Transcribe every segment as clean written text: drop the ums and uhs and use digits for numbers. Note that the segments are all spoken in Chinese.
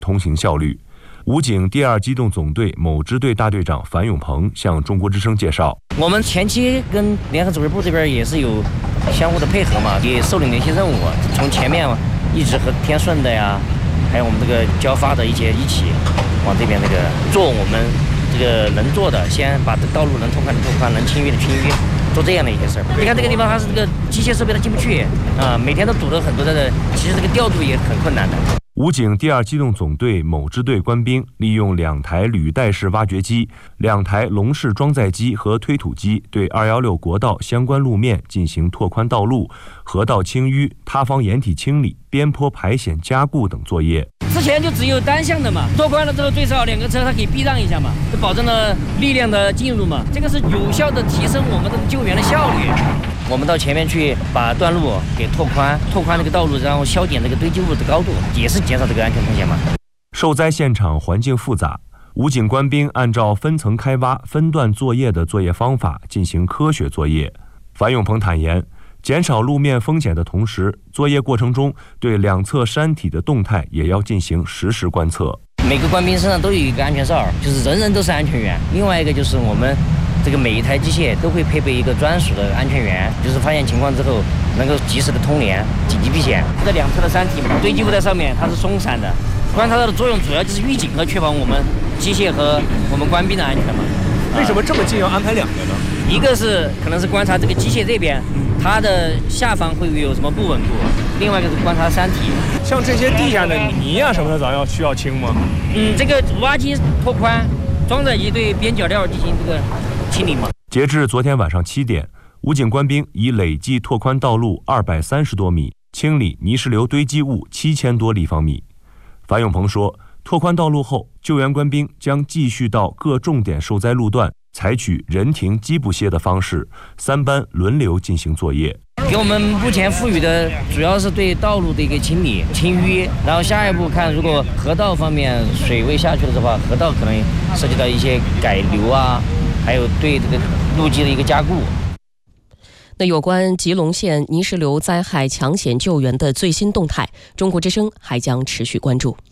通行效率。武警第2机动总队某支队大队长樊永鹏向中国之声介绍， 我们前期跟联合指挥部这边也是有相互的配合嘛，也受领了一些任务，从前面一直和天顺的呀，还有我们这个交发的一起往这边做我们这个能做的，先把道路能拓宽的拓宽，能清淤的清淤，做这样的一些事儿。你看这个地方它是这个机械设备它进不去啊，每天都堵了很多的，其实这个调度也很困难的。 武警第2机动总队某支队官兵利用2台履带式挖掘机、2台笼式装载机和推土机，对216国道相关路面进行拓宽道路、河道清淤、塌方掩体清理、边坡排险加固等作业。 之前就只有单向的嘛，拓宽了之后最少2个车它可以避让一下嘛，就保证了力量的进入嘛，这个是有效的提升我们的救援的效率。我们到前面去把段路给拓宽这个道路，然后削减这个堆积物的高度，也是减少这个安全风险嘛。 受灾现场环境复杂，武警官兵按照分层开挖、分段作业的作业方法进行科学作业。樊永鹏坦言，减少路面风险的同时，作业过程中对2侧山体的动态也要进行实时观测。 每个官兵身上都有一个安全哨，就是人人都是安全员。另外一个就是我们这个每一台机械都会配备一个专属的安全员，就是发现情况之后能够及时的通联、紧急避险。这2侧的山体堆积物在上面，它是松散的，观察到的作用主要就是预警和确保我们机械和我们官兵的安全嘛。 为什么这么近要安排2个呢？ 一个是可能是观察这个机械这边，它的下方会有什么不稳固；另外一个是观察山体。 像这些地下的泥啊什么的，咱需要清吗？ 这个挖机拓宽，装载机对边角料进行这个清理嘛。 截至昨天晚上7点，武警官兵已累计拓宽道路230多米，清理泥石流堆积物7000多立方米。樊永鹏说，拓宽道路后，救援官兵将继续到各重点受灾路段，采取人停机不歇的方式，3班轮流进行作业。 给我们目前赋予的主要是对道路的一个清理、清淤，然后下一步看，如果河道方面水位下去了的话，河道可能涉及到一些改流啊，还有对这个路基的一个加固。 那有关吉隆县泥石流灾害抢险救援的最新动态，中国之声还将持续关注。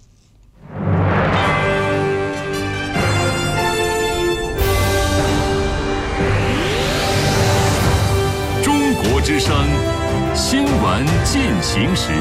中国之声新闻进行时。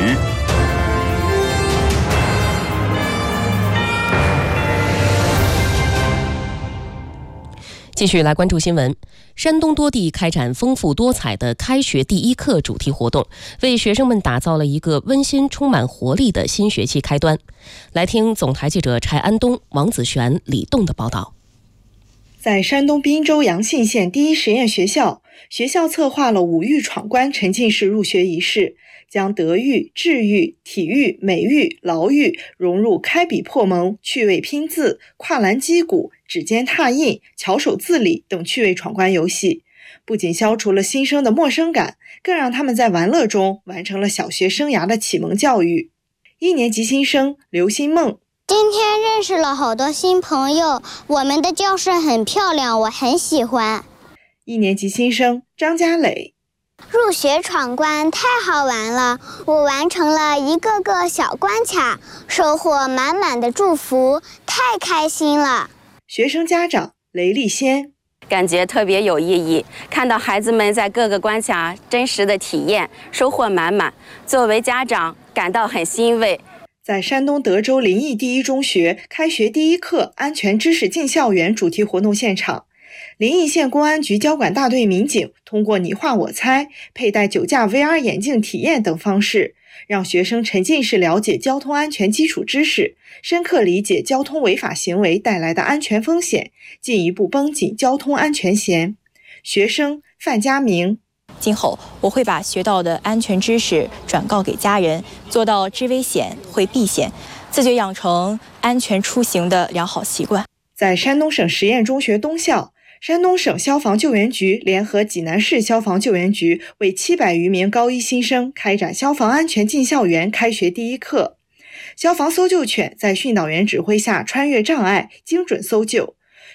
继续来关注新闻。山东多地开展丰富多彩的开学第一课主题活动，为学生们打造了一个温馨充满活力的新学期开端。来听总台记者柴安东、王子璇、李栋的报道。 在山东滨州阳信县第一实验学校，学校策划了5育闯关沉浸式入学仪式，将德育、智育、体育、美育、劳育融入开笔破蒙、趣味拼字、跨栏击鼓、指尖拓印、巧手自理等趣味闯关游戏，不仅消除了新生的陌生感，更让他们在玩乐中完成了小学生涯的启蒙教育。1年级新生刘新梦， 今天认识了好多新朋友，我们的教室很漂亮，我很喜欢。 1年级新生张佳磊， 入学闯关太好玩了，我完成了一个个小关卡，收获满满的祝福，太开心了。 学生家长雷丽仙， 感觉特别有意义，看到孩子们在各个关卡真实的体验，收获满满，作为家长感到很欣慰。 在山东德州临沂第一中学开学第一课安全知识进校园主题活动现场，临沂县公安局交管大队民警通过你画我猜、佩戴酒驾 VR 眼镜体验等方式，让学生沉浸式了解交通安全基础知识，深刻理解交通违法行为带来的安全风险，进一步绷紧交通安全弦。学生范佳明， 今后我会把学到的安全知识转告给家人，做到知危险会避险，自觉养成安全出行的良好习惯。 在山东省实验中学东校，山东省消防救援局联合济南市消防救援局为700余名高一新生开展消防安全进校园开学第一课。消防搜救犬在训导员指挥下穿越障碍，精准搜救。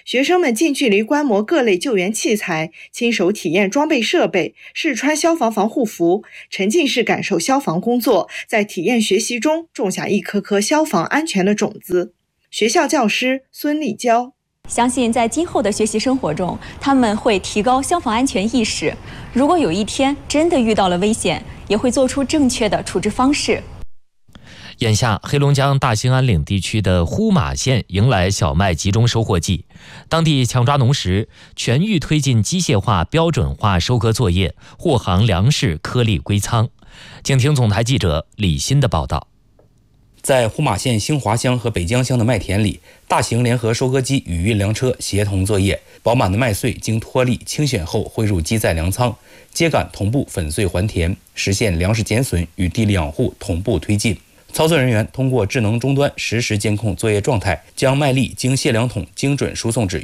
学生们近距离观摩各类救援器材，亲手体验装备设备，试穿消防防护服，沉浸式感受消防工作，在体验学习中种下一颗颗消防安全的种子。学校教师孙立娇， 相信在今后的学习生活中，他们会提高消防安全意识。如果有一天真的遇到了危险，也会做出正确的处置方式。 眼下，黑龙江大兴安岭地区的呼玛县迎来小麦集中收获季，当地抢抓农时，全域推进机械化、标准化收割作业，货行粮食颗粒归仓。请听总台记者李欣的报道。 在呼玛县兴华乡和北江乡的麦田里，大型联合收割机与运粮车协同作业，饱满的麦穗经脱粒清选后汇入机载粮仓，秸秆同步粉碎还田，实现粮食减损与地力养护同步推进。操作人员通过智能终端实时监控作业状态，将麦粒经卸粮筒精准输送至